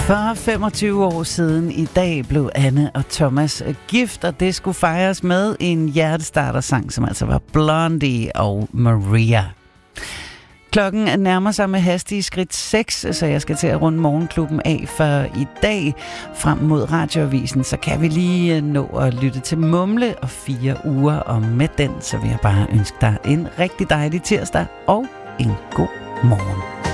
For 25 år siden i dag blev Anne og Thomas gift, og det skulle fejres med en hjertestartersang, som altså var Blondie og Maria. Klokken nærmer sig med hastige skridt 6, så jeg skal til at runde morgenklubben af for i dag. Frem mod radioavisen, så kan vi lige nå at lytte til Mumle og 4 uger, og med den, så vil jeg bare ønske dig en rigtig dejlig tirsdag og en god morgen.